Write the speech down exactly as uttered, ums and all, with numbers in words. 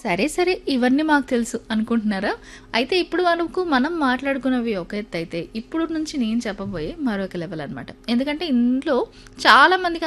సరే, సరే ఇవన్నీ మాకు తెలుసు అనుకుంటున్నారా? అయితే ఇప్పుడు వరకు మనం మాట్లాడుకున్నవి ఒక ఎత్తయితే, ఇప్పుడు నుంచి నేను చెప్పబోయే మరొక లెవెల్ అనమాట. ఎందుకంటే ఇందులో చాలా మందికి